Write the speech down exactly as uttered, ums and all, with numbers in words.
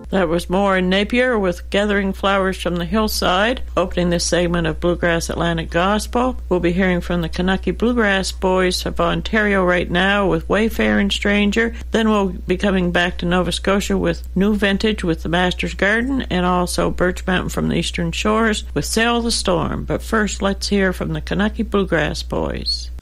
That was Maureen Napier with Gathering Flowers from the Hillside. Opening this segment of Bluegrass Atlantic Gospel, we'll be hearing from the Kanucky Bluegrass Boys of Ontario right now with Wayfaring Stranger. Then we'll be coming back to Nova Scotia with New Vintage with the Master's Garden, and also Birch Mountain from the Eastern Shores with Sail the Storm. But first, let's hear from the Kanucky Bluegrass Boys.